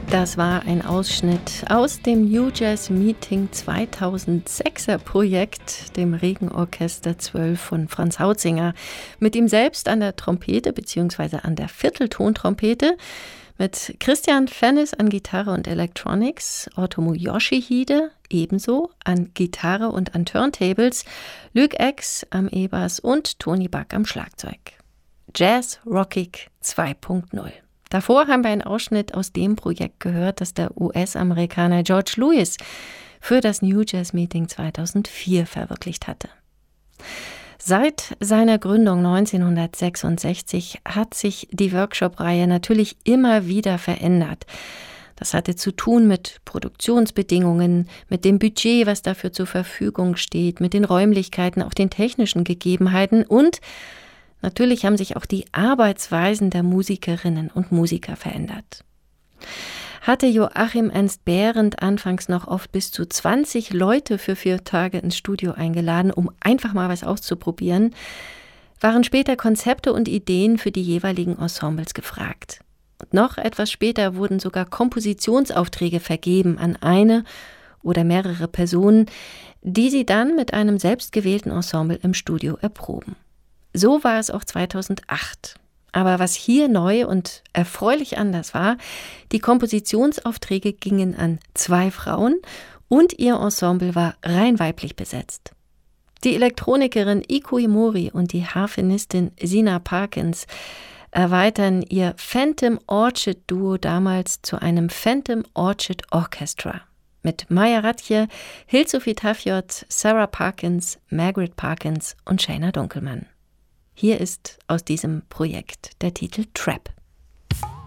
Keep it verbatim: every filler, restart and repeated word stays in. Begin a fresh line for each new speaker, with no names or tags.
Das war ein Ausschnitt aus dem New Jazz Meeting zweitausendsechser Projekt, dem Regenorchester zwölf von Franz Hautzinger, mit ihm selbst an der Trompete bzw. an der Vierteltontrompete, mit Christian Fennis an Gitarre und Electronics, Otomo Yoshihide ebenso an Gitarre und an Turntables, Luc X am E-Bass und Tony Buck am Schlagzeug. Jazz Rockig zwei Punkt null. Davor haben wir einen Ausschnitt aus dem Projekt gehört, das der U S-Amerikaner George Lewis für das New Jazz Meeting zweitausendvier verwirklicht hatte. Seit seiner Gründung neunzehnhundertsechsundsechzig hat sich die Workshop-Reihe natürlich immer wieder verändert. Das hatte zu tun mit Produktionsbedingungen, mit dem Budget, was dafür zur Verfügung steht, mit den Räumlichkeiten, auch den technischen Gegebenheiten und natürlich haben sich auch die Arbeitsweisen der Musikerinnen und Musiker verändert. Hatte Joachim Ernst Behrendt anfangs noch oft bis zu zwanzig Leute für vier Tage ins Studio eingeladen, um einfach mal was auszuprobieren, waren später Konzepte und Ideen für die jeweiligen Ensembles gefragt. Und noch etwas später wurden sogar Kompositionsaufträge vergeben an eine oder mehrere Personen, die sie dann mit einem selbstgewählten Ensemble im Studio erproben. So war es auch zweitausendacht. Aber was hier neu und erfreulich anders war, die Kompositionsaufträge gingen an zwei Frauen und ihr Ensemble war rein weiblich besetzt. Die Elektronikerin Iko Imori und die Harfenistin Sina Parkins erweitern ihr Phantom Orchid Duo damals zu einem Phantom Orchid Orchestra mit Maja Radje, Hilde Tafjot, Sarah Parkins, Margaret Parkins und Shana Dunkelmann. Hier ist aus diesem Projekt der Titel Trap.